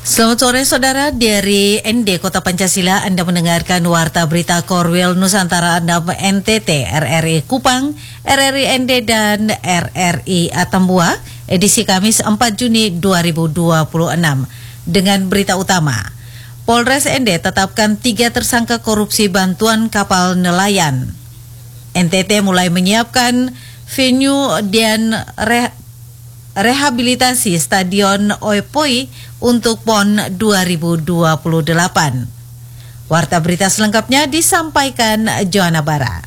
Selamat sore saudara, dari ND Kota Pancasila Anda mendengarkan Warta Berita Korwil Nusantara NTT, RRI Kupang, RRI ND dan RRI Atambua, edisi Kamis 4 Juni 2026. Dengan berita utama, Polres ND tetapkan 3 tersangka korupsi bantuan kapal nelayan. NTT mulai menyiapkan venue dan rehabilitasi Stadion Oepoi untuk PON 2028. Warta berita selengkapnya disampaikan Johanna Bara.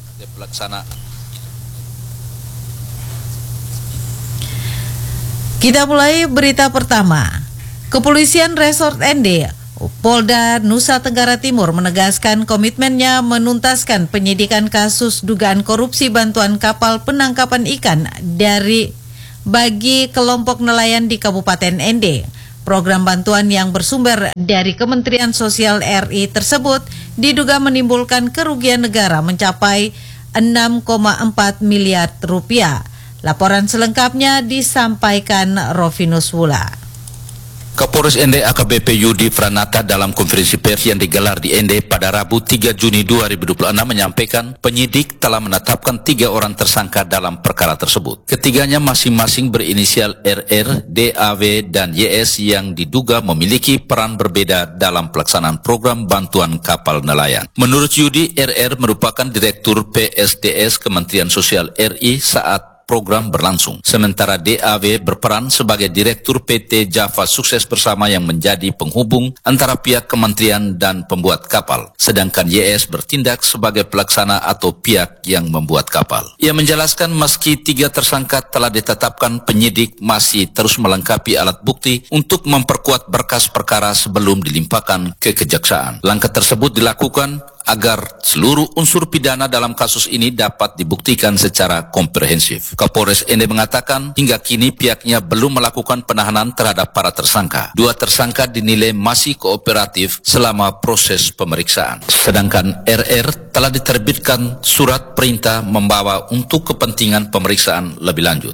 Kita mulai berita pertama. Kepolisian Resort ND Polda Nusa Tenggara Timur menegaskan komitmennya menuntaskan penyidikan kasus dugaan korupsi bantuan kapal penangkapan ikan bagi kelompok nelayan di Kabupaten ND. Program bantuan yang bersumber dari Kementerian Sosial RI tersebut diduga menimbulkan kerugian negara mencapai 6,4 miliar rupiah. Laporan selengkapnya disampaikan Rovinus Wula. Kapolres ND AKBP Yudi Pranata dalam konferensi pers yang digelar di ND pada Rabu 3 Juni 2026 menyampaikan penyidik telah menetapkan 3 orang tersangka dalam perkara tersebut. Ketiganya masing-masing berinisial RR, DAW, dan YS yang diduga memiliki peran berbeda dalam pelaksanaan program bantuan kapal nelayan. Menurut Yudi, RR merupakan Direktur PSDS Kementerian Sosial RI saat program berlangsung. Sementara DAW berperan sebagai Direktur PT Java Sukses Bersama yang menjadi penghubung antara pihak kementerian dan pembuat kapal. Sedangkan YS bertindak sebagai pelaksana atau pihak yang membuat kapal. Ia menjelaskan meski 3 tersangka telah ditetapkan, penyidik masih terus melengkapi alat bukti untuk memperkuat berkas perkara sebelum dilimpahkan ke kejaksaan. Langkah tersebut dilakukan agar seluruh unsur pidana dalam kasus ini dapat dibuktikan secara komprehensif. Kapolres ND mengatakan hingga kini pihaknya belum melakukan penahanan terhadap para tersangka. 2 tersangka dinilai masih kooperatif selama proses pemeriksaan. Sedangkan RR telah diterbitkan surat perintah membawa untuk kepentingan pemeriksaan lebih lanjut.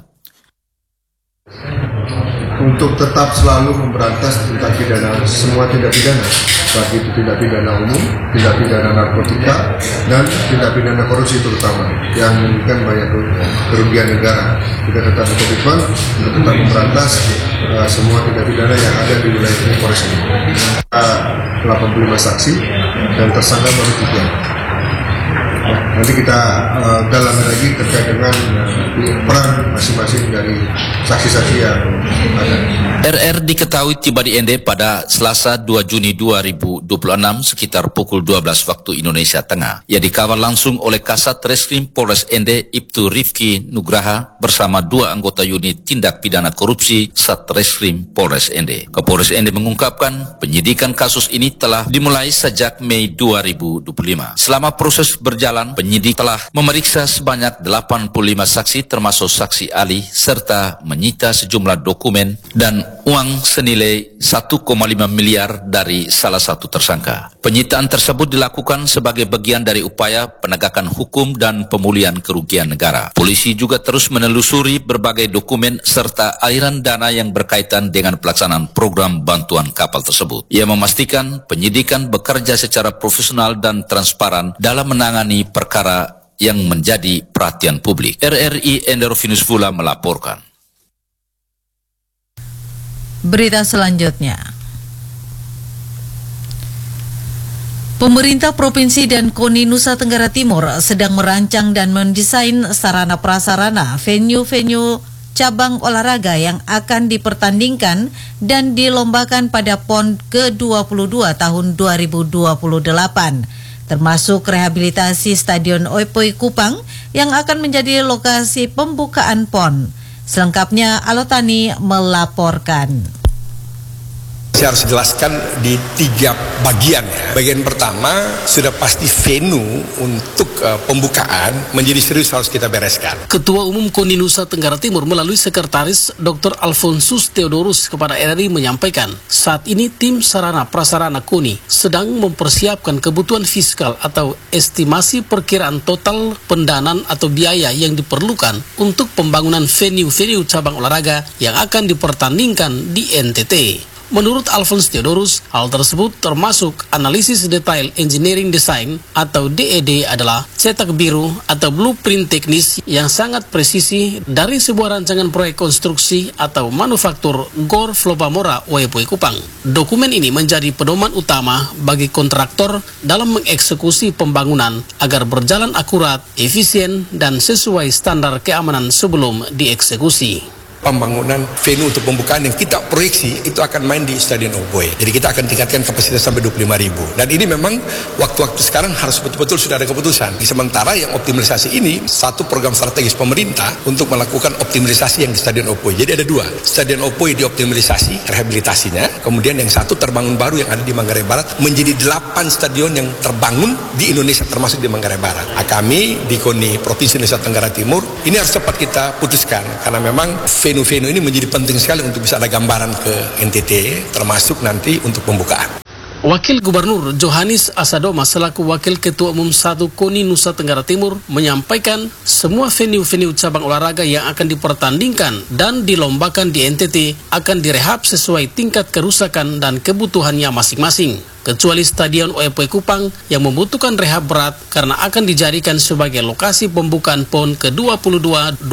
Untuk tetap selalu memberantas tindak pidana, semua tindak pidana, baik itu tindak pidana umum, tindak pidana narkotika, dan tindak pidana korupsi terutama, yang menginginkan banyak kerugian negara. Kita tetap berkomitmen untuk tetap memberantas semua tindak pidana yang ada di wilayah ini Polres ini. 85 saksi dan tersangka baru 3. Nanti kita dalami lagi terkait dengan peran masing-masing dari saksi-saksi yang ada. RR diketahui tiba di ND pada Selasa 2 Juni 2026 sekitar pukul 12 waktu Indonesia Tengah. Ia dikawal langsung oleh Kasat Reskrim Polres ND Ibtu Rifki Nugraha bersama 2 anggota unit tindak pidana korupsi Satreskrim Polres ND. Kapolres ND mengungkapkan penyidikan kasus ini telah dimulai sejak Mei 2025. Selama proses berjalan, penyidik telah memeriksa sebanyak 85 saksi termasuk saksi ahli serta menyita sejumlah dokumen dan uang senilai 1,5 miliar dari salah satu tersangka. Penyitaan tersebut dilakukan sebagai bagian dari upaya penegakan hukum dan pemulihan kerugian negara. Polisi juga terus menelusuri berbagai dokumen serta aliran dana yang berkaitan dengan pelaksanaan program bantuan kapal tersebut. Ia memastikan penyidikan bekerja secara profesional dan transparan dalam menangani perkara yang menjadi perhatian publik. RRI Rovinus Wula melaporkan. Berita selanjutnya. Pemerintah Provinsi dan KONI Nusa Tenggara Timur sedang merancang dan mendesain sarana prasarana venue-venue cabang olahraga yang akan dipertandingkan dan dilombakan pada PON ke-22 tahun 2028. Termasuk rehabilitasi Stadion Oepoi Kupang yang akan menjadi lokasi pembukaan PON. Selengkapnya Alotani melaporkan. Saya harus jelaskan di 3 bagian ya. Bagian pertama sudah pasti venue untuk pembukaan menjadi serius harus kita bereskan. Ketua Umum KONI Nusa Tenggara Timur melalui Sekretaris Dr. Alfonsus Theodorus kepada RRI menyampaikan saat ini tim sarana prasarana KONI sedang mempersiapkan kebutuhan fiskal atau estimasi perkiraan total pendanaan atau biaya yang diperlukan untuk pembangunan venue-venue cabang olahraga yang akan dipertandingkan di NTT. Menurut Alphonsus Theodorus, hal tersebut termasuk analisis detail engineering design atau DED adalah cetak biru atau blueprint teknis yang sangat presisi dari sebuah rancangan proyek konstruksi atau manufaktur GOR Flopamora Waipoi Kupang. Dokumen ini menjadi pedoman utama bagi kontraktor dalam mengeksekusi pembangunan agar berjalan akurat, efisien, dan sesuai standar keamanan sebelum dieksekusi. Pembangunan venue untuk pembukaan yang kita proyeksi itu akan main di Stadion Oboe. Jadi kita akan tingkatkan kapasitas sampai 25.000. Dan ini memang waktu-waktu sekarang harus betul-betul sudah ada keputusan. Sementara yang optimalisasi ini satu program strategis pemerintah untuk melakukan optimalisasi yang di Stadion Oboe. Jadi ada dua. Stadion Oboe dioptimalisasi rehabilitasinya. Kemudian yang satu terbangun baru yang ada di Manggarai Barat menjadi 8 stadion yang terbangun di Indonesia termasuk di Manggarai Barat. Nah, kami di KONI Provinsi Nusa Tenggara Timur ini harus cepat kita putuskan karena memang venue ini menjadi penting sekali untuk bisa ada gambaran ke NTT termasuk nanti untuk pembukaan. Wakil Gubernur Johannes Asadoma selaku Wakil Ketua Umum 1 KONI Nusa Tenggara Timur menyampaikan semua venue-venue cabang olahraga yang akan dipertandingkan dan dilombakan di NTT akan direhab sesuai tingkat kerusakan dan kebutuhannya masing-masing. Kecuali Stadion Waipoi Kupang yang membutuhkan rehab berat karena akan dijadikan sebagai lokasi pembukaan PON ke-22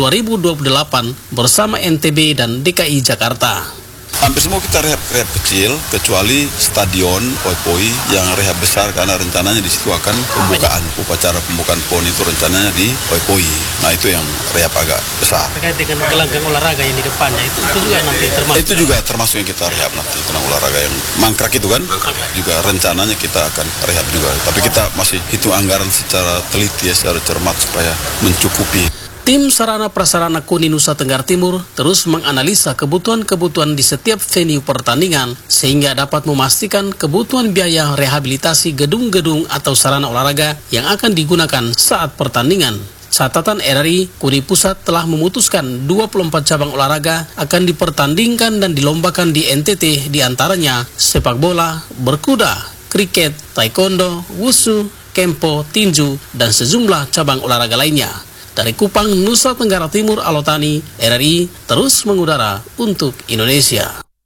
2028 bersama NTB dan DKI Jakarta. Hampir semua kita rehab kecil, kecuali Stadion Waipoi yang rehab besar karena rencananya di situ akan pembukaan, upacara pembukaan PON itu rencananya di Waipoi. Nah itu yang rehab agak besar. Terkait dengan gelanggang olahraga yang di depannya, itu juga nanti termasuk? Itu juga termasuk yang kita rehab nanti, gelanggang olahraga yang mangkrak itu kan, juga rencananya kita akan rehab juga. Tapi kita masih hitung anggaran secara teliti, secara cermat supaya mencukupi. Tim Sarana Prasarana KONI Nusa Tenggara Timur terus menganalisa kebutuhan-kebutuhan di setiap venue pertandingan sehingga dapat memastikan kebutuhan biaya rehabilitasi gedung-gedung atau sarana olahraga yang akan digunakan saat pertandingan. Catatan RRI, KONI Pusat telah memutuskan 24 cabang olahraga akan dipertandingkan dan dilombakan di NTT, diantaranya sepak bola, berkuda, kriket, taekwondo, wushu, kempo, tinju, dan sejumlah cabang olahraga lainnya. Dari Kupang, Nusa Tenggara Timur, Alotani, RRI terus mengudara untuk Indonesia.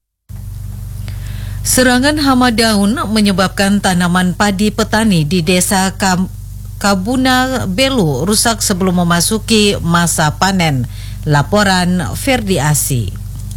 Serangan hama daun menyebabkan tanaman padi petani di desa Kabuna Belu rusak sebelum memasuki masa panen. Laporan Ferdi Asi.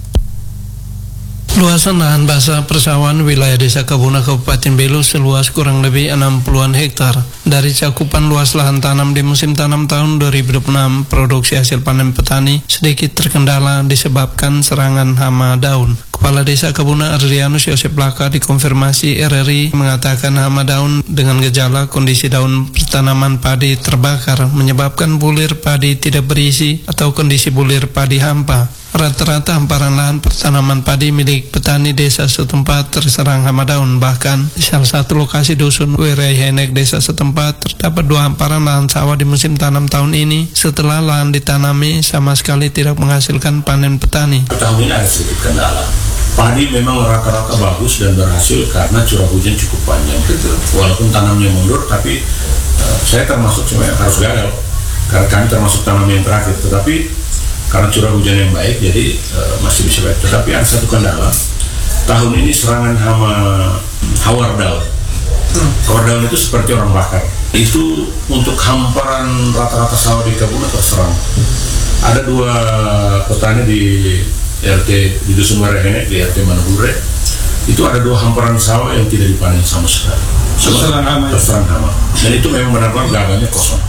Luasan lahan basah persawahan wilayah desa Kabuna Kabupaten Belu seluas kurang lebih 60-an hektar. Dari cakupan luas lahan tanam di musim tanam tahun 2026, produksi hasil panen petani sedikit terkendala disebabkan serangan hama daun. Kepala Desa Kabuna Adrianus Yosep Laka dikonfirmasi RRI mengatakan hama daun dengan gejala kondisi daun tanaman padi terbakar menyebabkan bulir padi tidak berisi atau kondisi bulir padi hampa. Rata-rata hamparan lahan pertanaman padi milik petani desa setempat terserang hama daun. Bahkan di salah satu lokasi dusun Werai Henek desa setempat terdapat 2 hamparan lahan sawah di musim tanam tahun ini setelah lahan ditanami sama sekali tidak menghasilkan panen petani. Tahun ini ada sedikit kendala. Padi memang rata-rata bagus dan berhasil karena curah hujan cukup panjang. Walaupun tanamnya mundur, tapi saya termasuk sebenarnya harus gagal karena kami termasuk tanam yang terakhir. Tetapi karena curah hujan yang baik, jadi masih bisa baik. Tetapi ada satu kendala. Tahun ini serangan hama hawar daun. Hawar daun itu seperti orang bakar. Itu untuk hamparan rata-rata sawah di Kabuna terserang. Ada 2 petani di RT di Dusun Warehenek, di RT Manahure. Itu ada 2 hamparan sawah yang tidak dipanen sama sekali. Terserang hama. Dan itu memang benar-benar gagalnya kosong.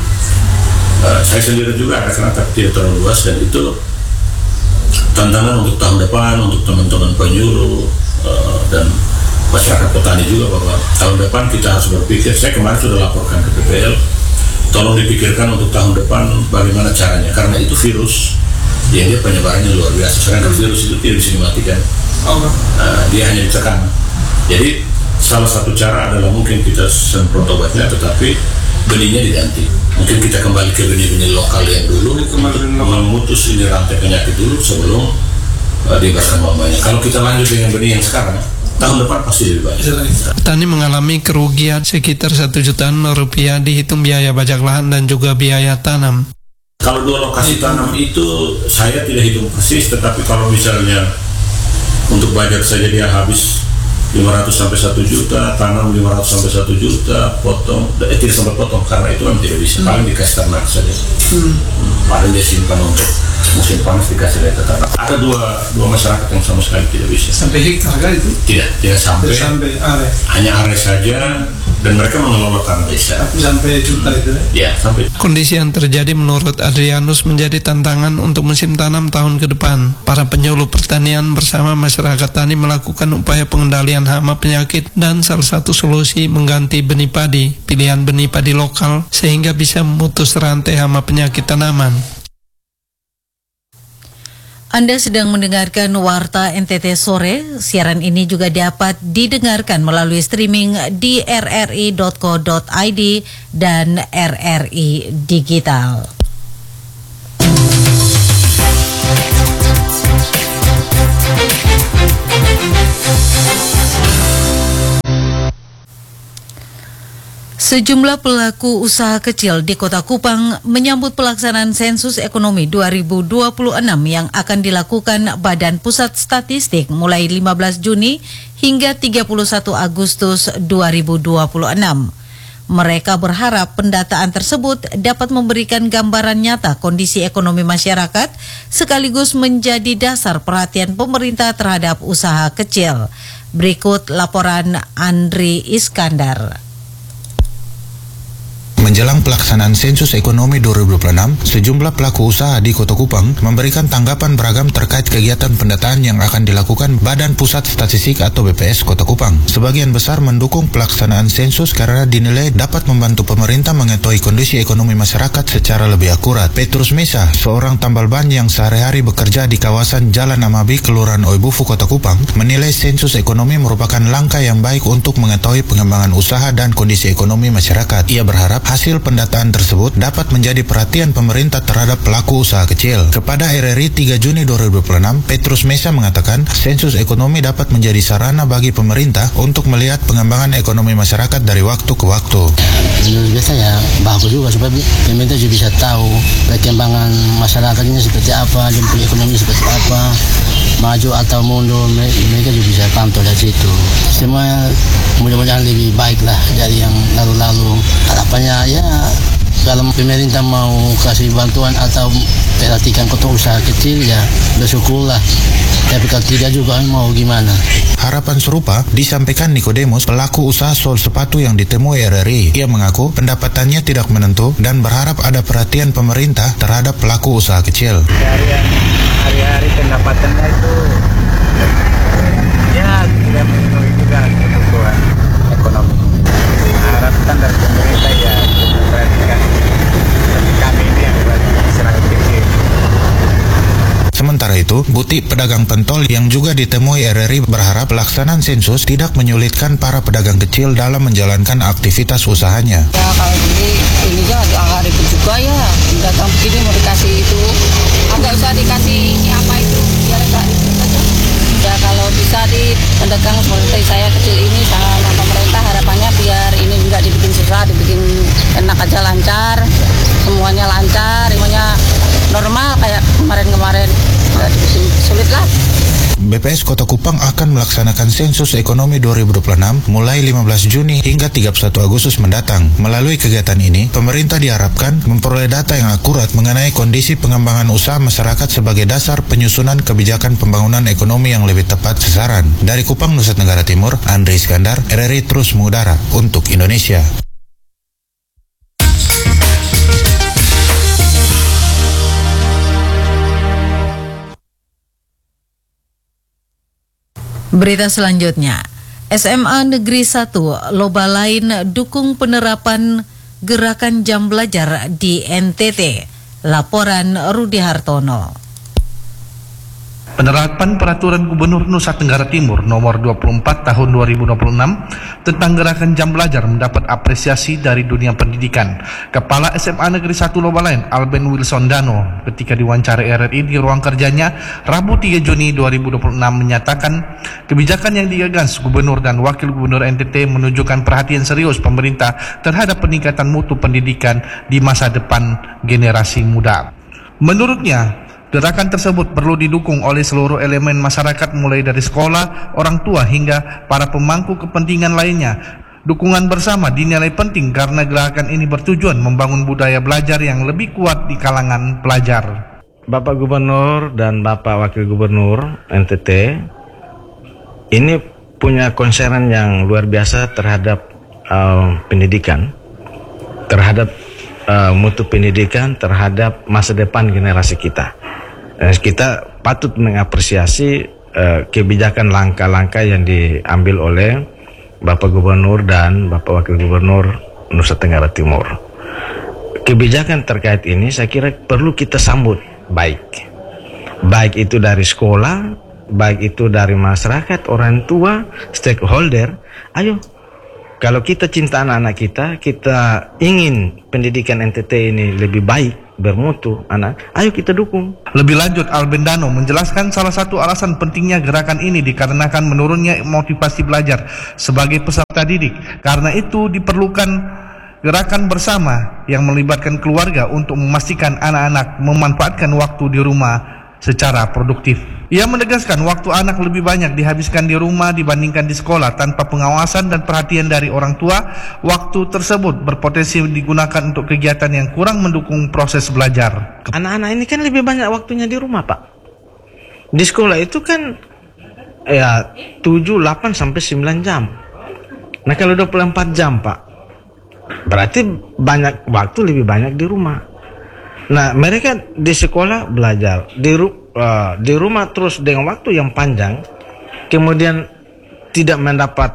Saya sendiri juga ada karena tidak terlalu luas dan itu tantangan untuk tahun depan untuk teman-teman penyuluh dan masyarakat petani juga bahwa tahun depan kita harus berpikir. Saya kemarin sudah laporkan ke PPL, tolong dipikirkan untuk tahun depan bagaimana caranya karena itu virus yang dia penyebarannya luar biasa. Sedangkan virus itu tidak bisa dimatikan, dia hanya ditekan. Jadi salah satu cara adalah mungkin kita semprot obatnya tetapi benihnya diganti. Mungkin kita kembali ke benih-benih lokal yang dulu untuk memutus ini rantai penyakit dulu sebelum dia berkembang banyak. Kalau kita lanjut dengan benih yang sekarang, tahun depan pasti lebih baik. Petani mengalami kerugian sekitar 1 jutaan rupiah dihitung biaya bajak lahan dan juga biaya tanam. Kalau 2 lokasi tanam itu saya tidak hitung persis, tetapi kalau misalnya untuk untuk budget saja dia habis 500 sampai 1 juta, tanam 500 sampai 1 juta, potong, tidak sampai potong karena itu memang tidak bisa, paling dikasih ternak saja. Paling dia simpan untuk musim panas dikasih lihat ternak. Ada dua masyarakat yang sama sekali tidak bisa. Sampai hektar kan itu? Tidak sampai area. Hanya area saja dan mereka mengelola tanah desa. Tapi sampai juta itu ya? Ya, sampai. Kondisi yang terjadi menurut Adrianus menjadi tantangan untuk musim tanam tahun ke depan. Para penyuluh pertanian bersama masyarakat tani melakukan upaya pengendalian hama penyakit dan salah satu solusi mengganti benih padi, pilihan benih padi lokal sehingga bisa memutus rantai hama penyakit tanaman. Anda sedang mendengarkan Warta NTT Sore. Siaran ini juga dapat didengarkan melalui streaming di rri.co.id dan RRI Digital. Sejumlah pelaku usaha kecil di Kota Kupang menyambut pelaksanaan sensus ekonomi 2026 yang akan dilakukan Badan Pusat Statistik mulai 15 Juni hingga 31 Agustus 2026. Mereka berharap pendataan tersebut dapat memberikan gambaran nyata kondisi ekonomi masyarakat sekaligus menjadi dasar perhatian pemerintah terhadap usaha kecil. Berikut laporan Andri Iskandar. Menjelang pelaksanaan sensus ekonomi 2026, sejumlah pelaku usaha di Kota Kupang memberikan tanggapan beragam terkait kegiatan pendataan yang akan dilakukan Badan Pusat Statistik atau BPS Kota Kupang. Sebagian besar mendukung pelaksanaan sensus karena dinilai dapat membantu pemerintah mengetahui kondisi ekonomi masyarakat secara lebih akurat. Petrus Mesa, seorang tambal ban yang sehari-hari bekerja di kawasan Jalan Amabi, Kelurahan Oibufu, Kota Kupang, menilai sensus ekonomi merupakan langkah yang baik untuk mengetahui pengembangan usaha dan kondisi ekonomi masyarakat. Ia berharap hasil pendataan tersebut dapat menjadi perhatian pemerintah terhadap pelaku usaha kecil. Kepada RRI 3 Juni 2026, Petrus Mesa mengatakan sensus ekonomi dapat menjadi sarana bagi pemerintah untuk melihat pengembangan ekonomi masyarakat dari waktu ke waktu. Menurut saya bagus juga supaya pemerintah juga bisa tahu perkembangan masyarakatnya seperti apa, jumlah ekonomi seperti apa, maju atau mundur, mereka juga bisa pantau dari situ. Semua mudah-mudahan lebih baik lah dari yang lalu-lalu. Harapannya ya kalau pemerintah mau kasih bantuan atau perhatikan kota usaha kecil ya bersyukurlah. Tapi kalau tidak juga mau gimana. Harapan serupa disampaikan Nikodemus, pelaku usaha sol sepatu yang ditemui RRI. Ia mengaku pendapatannya tidak menentu dan berharap ada perhatian pemerintah terhadap pelaku usaha kecil. Hari-hari pendapatannya itu ya tidak memenuhi juga kebutuhan ekonomi. Harapkan dari pemerintah ya perhatikan kami ini yang berada di masyarakat kecil. Sementara itu, Buti pedagang pentol yang juga ditemui RRI berharap pelaksanaan sensus tidak menyulitkan para pedagang kecil dalam menjalankan aktivitas usahanya. Ya kalau ini agak ribet juga ya, datang begini mau dikasih itu, agak usah dikasih ini apa itu, biar agak ribet aja. Ya kalau bisa di pedagang seperti saya kecil ini sama pemerintah harapannya biar ini enggak dibikin susah, dibikin enak aja, lancar, semuanya lancar, semuanya normal kayak kemarin-kemarin, enggak dibikin sulit lah. BPS Kota Kupang akan melaksanakan sensus ekonomi 2026 mulai 15 Juni hingga 31 Agustus mendatang. Melalui kegiatan ini, pemerintah diharapkan memperoleh data yang akurat mengenai kondisi pengembangan usaha masyarakat sebagai dasar penyusunan kebijakan pembangunan ekonomi yang lebih tepat sasaran. Dari Kupang, Nusa Tenggara Timur, Andri Iskandar, RRI terus mengudara untuk Indonesia. Berita selanjutnya, SMA Negeri 1 Loba Lain dukung penerapan gerakan jam belajar di NTT. Laporan Rudi Hartono. Penerapan Peraturan Gubernur Nusa Tenggara Timur Nomor 24 Tahun 2026 tentang gerakan jam belajar mendapat apresiasi dari dunia pendidikan. Kepala SMA Negeri 1 Lobalain, Alben Wilson Dano, ketika diwawancarai RRI di ruang kerjanya Rabu 3 Juni 2026 menyatakan kebijakan yang digagas Gubernur dan Wakil Gubernur NTT menunjukkan perhatian serius pemerintah terhadap peningkatan mutu pendidikan di masa depan generasi muda. Menurutnya, Gerakan tersebut perlu didukung oleh seluruh elemen masyarakat mulai dari sekolah, orang tua hingga para pemangku kepentingan lainnya. Dukungan bersama dinilai penting karena gerakan ini bertujuan membangun budaya belajar yang lebih kuat di kalangan pelajar. Bapak Gubernur dan Bapak Wakil Gubernur NTT ini punya concern yang luar biasa terhadap pendidikan, terhadap mutu pendidikan, terhadap masa depan generasi kita. Kita patut mengapresiasi kebijakan langkah-langkah yang diambil oleh Bapak Gubernur dan Bapak Wakil Gubernur Nusa Tenggara Timur. Kebijakan terkait ini saya kira perlu kita sambut baik. Baik itu dari sekolah, baik itu dari masyarakat, orang tua, stakeholder. Ayo, kalau kita cinta anak-anak kita ingin pendidikan NTT ini lebih baik, bermutu anak, ayo kita dukung. Lebih lanjut, Albendano menjelaskan salah satu alasan pentingnya gerakan ini dikarenakan menurunnya motivasi belajar sebagai peserta didik. Karena itu diperlukan gerakan bersama yang melibatkan keluarga untuk memastikan anak-anak memanfaatkan waktu di rumah secara produktif. Ia menegaskan waktu anak lebih banyak dihabiskan di rumah dibandingkan di sekolah tanpa pengawasan dan perhatian dari orang tua. Waktu tersebut berpotensi digunakan untuk kegiatan yang kurang mendukung proses belajar. Anak-anak ini kan lebih banyak waktunya di rumah, Pak. Di sekolah itu kan ya 7, 8 sampai 9 jam. Nah, kalau 24 jam, Pak, berarti banyak waktu lebih banyak di rumah. Nah, mereka di sekolah belajar, di rumah terus dengan waktu yang panjang, kemudian tidak mendapat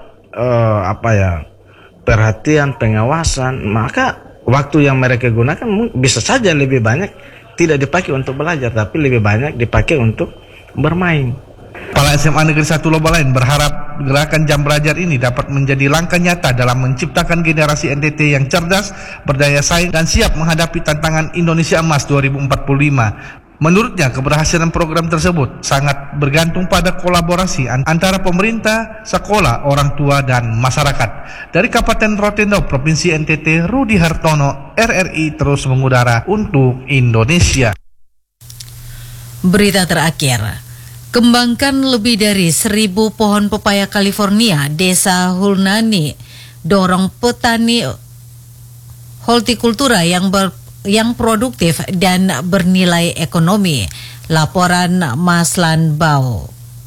perhatian, pengawasan, maka waktu yang mereka gunakan bisa saja lebih banyak tidak dipakai untuk belajar, tapi lebih banyak dipakai untuk bermain. Kepala SMA Negeri 1 Lobalain berharap gerakan jam belajar ini dapat menjadi langkah nyata dalam menciptakan generasi NTT yang cerdas, berdaya saing, dan siap menghadapi tantangan Indonesia Emas 2045. Menurutnya, keberhasilan program tersebut sangat bergantung pada kolaborasi antara pemerintah, sekolah, orang tua, dan masyarakat. Dari Kabupaten Rotendo, Provinsi NTT, Rudi Hartono, RRI terus mengudara untuk Indonesia. Berita terakhir. Kembangkan lebih dari 1.000 pohon pepaya California, Desa Hulnani, dorong petani hortikultura yang produktif dan bernilai ekonomi. Laporan Maslan Bau.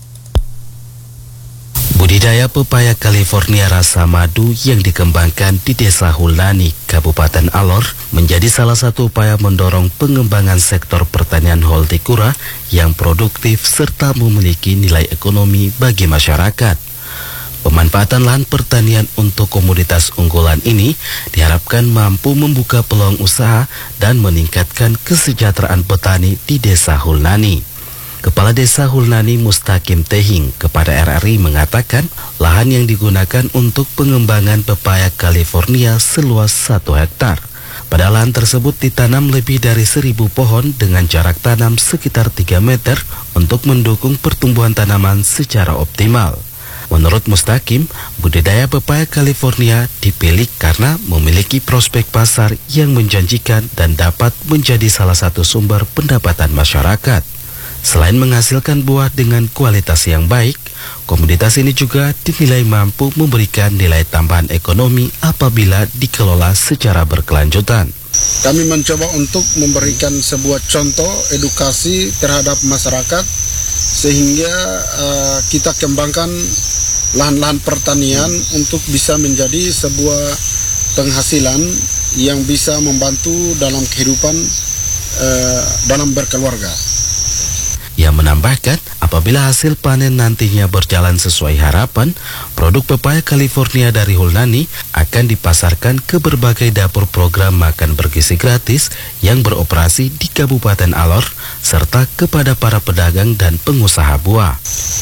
Budidaya pepaya California rasa madu yang dikembangkan di Desa Hulnani, Kabupaten Alor, menjadi salah satu upaya mendorong pengembangan sektor pertanian hortikultura yang produktif serta memiliki nilai ekonomi bagi masyarakat. Pemanfaatan lahan pertanian untuk komoditas unggulan ini diharapkan mampu membuka peluang usaha dan meningkatkan kesejahteraan petani di Desa Hulnani. Kepala Desa Hulnani Mustaqim Tehing kepada RRI mengatakan lahan yang digunakan untuk pengembangan pepaya California seluas 1 hektar. Pada lahan tersebut ditanam lebih dari 1.000 pohon dengan jarak tanam sekitar 3 meter untuk mendukung pertumbuhan tanaman secara optimal. Menurut Mustaqim, budidaya pepaya California dipilih karena memiliki prospek pasar yang menjanjikan dan dapat menjadi salah satu sumber pendapatan masyarakat. Selain menghasilkan buah dengan kualitas yang baik, komoditas ini juga dinilai mampu memberikan nilai tambahan ekonomi apabila dikelola secara berkelanjutan. Kami mencoba untuk memberikan sebuah contoh edukasi terhadap masyarakat sehingga kita kembangkan lahan-lahan pertanian untuk bisa menjadi sebuah penghasilan yang bisa membantu dalam kehidupan dalam berkeluarga. Ia menambahkan, apabila hasil panen nantinya berjalan sesuai harapan, produk pepaya California dari Hulnani akan dipasarkan ke berbagai dapur program makan bergizi gratis yang beroperasi di Kabupaten Alor, serta kepada para pedagang dan pengusaha buah.